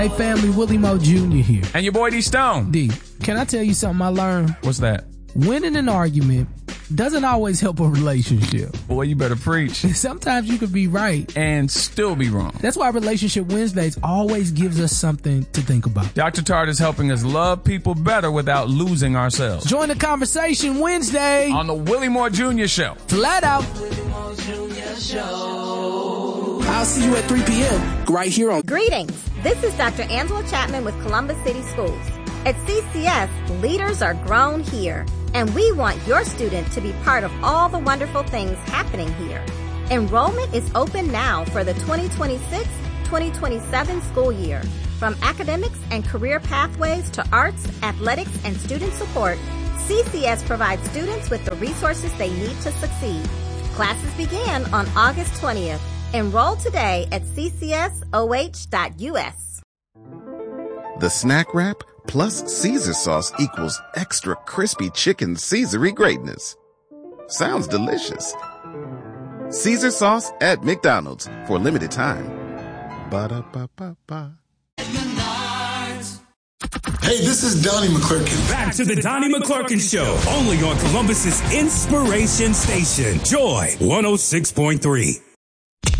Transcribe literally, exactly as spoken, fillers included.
Hey family, Willie Moe Junior here. And your boy D Stone. D, can I tell you something I learned? What's that? Winning an argument doesn't always help a relationship. Boy, you better preach. Sometimes you could be right and still be wrong. That's why Relationship Wednesdays always gives us something to think about. Doctor Tart is helping us love people better without losing ourselves. Join the conversation Wednesday on the Willie Moore Junior Show. Flat out. Willie Moore Junior Show. I'll see you at three p.m. right here on. Greetings. This is Doctor Angela Chapman with Columbus City Schools. At C C S, leaders are grown here, and we want your student to be part of all the wonderful things happening here. Enrollment is open now for the twenty twenty-six twenty twenty-seven school year. From academics and career pathways to arts, athletics, and student support, C C S provides students with the resources they need to succeed. Classes begin on August twentieth. Enroll today at c c s o h dot u s. The Snack Wrap plus Caesar sauce equals extra crispy chicken Caesar-y greatness. Sounds delicious. Caesar sauce at McDonald's for a limited time. Ba-da-ba-ba-ba. Hey, this is Donnie McClurkin. Back to the Donnie McClurkin Show, only on Columbus's Inspiration Station, Joy one oh six point three.